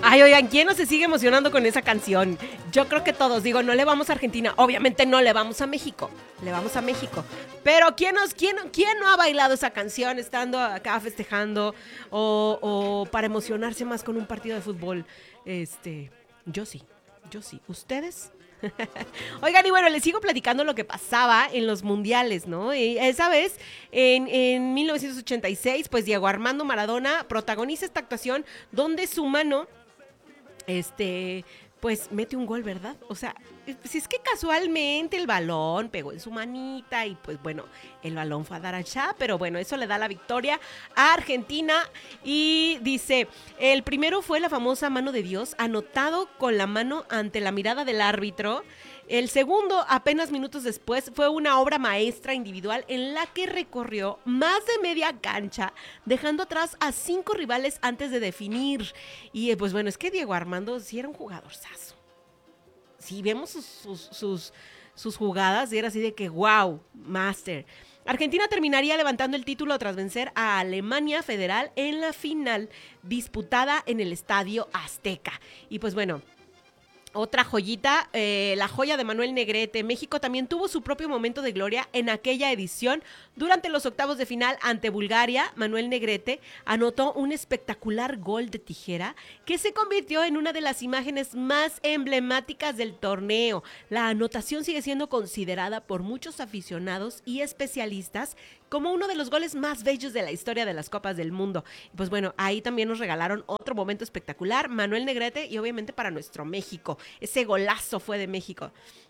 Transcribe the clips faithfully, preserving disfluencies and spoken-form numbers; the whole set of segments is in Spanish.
Ay, oigan, ¿quién no se sigue emocionando con esa canción? Yo creo que todos, digo, no le vamos a Argentina, obviamente no le vamos a México, le vamos a México. Pero ¿quién, nos, quién, quién no ha bailado esa canción estando acá festejando o, o para emocionarse más con un partido de fútbol? Este, yo sí, yo sí. ¿Ustedes? Oigan, y bueno, les sigo platicando lo que pasaba en los mundiales, ¿no? Y esa vez, en, en mil novecientos ochenta y seis, pues Diego Armando Maradona protagoniza esta actuación donde su mano, este, pues mete un gol, ¿verdad? O sea, si es que casualmente el balón pegó en su manita y pues bueno, el balón fue a dar al Shah, pero bueno, eso le da la victoria a Argentina y dice, el primero fue la famosa mano de Dios, anotado con la mano ante la mirada del árbitro. El segundo, apenas minutos después, fue una obra maestra individual en la que recorrió más de media cancha, dejando atrás a cinco rivales antes de definir. Y pues bueno, es que Diego Armando sí era un jugadorzazo. Si vemos sus, sus, sus, sus jugadas, y era así de que wow, master. Argentina terminaría levantando el título tras vencer a Alemania Federal en la final disputada en el Estadio Azteca. Y pues bueno, otra joyita, eh, la joya de Manuel Negrete. México también tuvo su propio momento de gloria en aquella edición. Durante los octavos de final ante Bulgaria, Manuel Negrete anotó un espectacular gol de tijera que se convirtió en una de las imágenes más emblemáticas del torneo. La anotación sigue siendo considerada por muchos aficionados y especialistas como uno de los goles más bellos de la historia de las Copas del Mundo. Pues bueno, ahí también nos regalaron otro momento espectacular, Manuel Negrete, y obviamente para nuestro México. Ese golazo fue de México.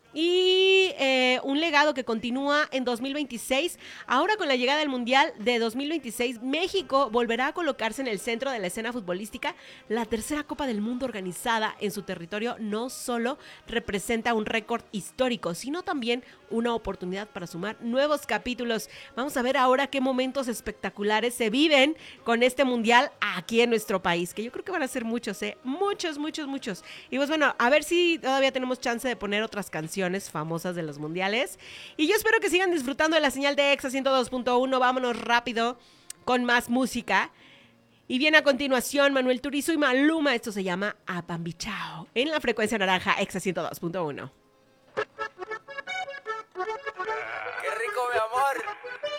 Y eh, un legado que continúa en dos mil veintiséis. Ahora con la llegada del Mundial de dos mil veintiséis, México volverá a colocarse en el centro de la escena futbolística. La tercera Copa del Mundo organizada en su territorio no solo representa un récord histórico, sino también una oportunidad para sumar nuevos capítulos. Vamos a ver ahora qué momentos espectaculares se viven con este Mundial aquí en nuestro país, que yo creo que van a ser muchos, ¿eh? Muchos, muchos, muchos. Y pues bueno, a ver si todavía tenemos chance de poner otras canciones famosas de los mundiales. Y yo espero que sigan disfrutando de la señal de Exa ciento dos punto uno. Vámonos rápido con más música. Y viene a continuación Manuel Turizo y Maluma. Esto se llama Apambichao en la frecuencia naranja Exa ciento dos punto uno.